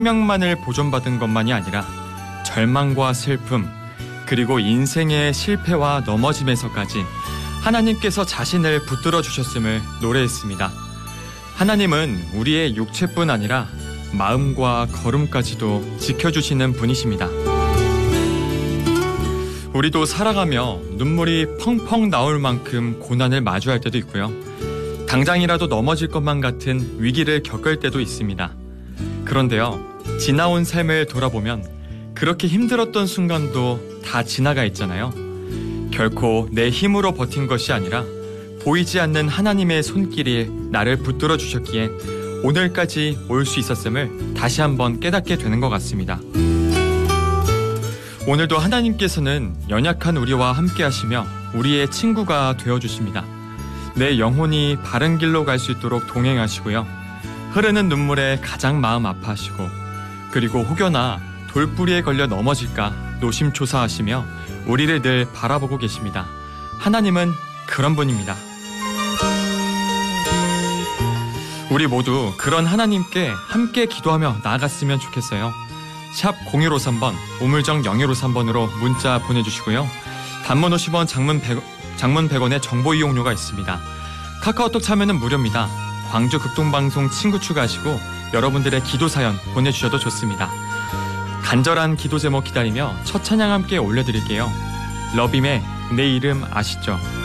생명만을 보존받은 것만이 아니라 절망과 슬픔, 그리고 인생의 실패와 넘어짐에서까지 하나님께서 자신을 붙들어 주셨음을 노래했습니다. 하나님은 우리의 육체뿐 아니라 마음과 걸음까지도 지켜주시는 분이십니다. 우리도 살아가며 눈물이 펑펑 나올 만큼 고난을 마주할 때도 있고요. 당장이라도 넘어질 것만 같은 위기를 겪을 때도 있습니다. 그런데요, 지나온 삶을 돌아보면 그렇게 힘들었던 순간도 다 지나가 있잖아요. 결코 내 힘으로 버틴 것이 아니라 보이지 않는 하나님의 손길이 나를 붙들어 주셨기에 오늘까지 올 수 있었음을 다시 한번 깨닫게 되는 것 같습니다. 오늘도 하나님께서는 연약한 우리와 함께 하시며 우리의 친구가 되어주십니다. 내 영혼이 바른 길로 갈 수 있도록 동행하시고요. 흐르는 눈물에 가장 마음 아파하시고, 그리고 혹여나 돌뿌리에 걸려 넘어질까 노심초사하시며 우리를 늘 바라보고 계십니다. 하나님은 그런 분입니다. 우리 모두 그런 하나님께 함께 기도하며 나아갔으면 좋겠어요. 샵 0153번, 우물정 0153번으로 문자 보내주시고요. 단문 50원, 장문 100원의 정보 이용료가 있습니다. 카카오톡 참여는 무료입니다. 광주 극동방송 친구 추가하시고 여러분들의 기도 사연 보내주셔도 좋습니다. 간절한 기도 제목 기다리며 첫 찬양 함께 올려드릴게요. 러빔의 내 이름 아시죠?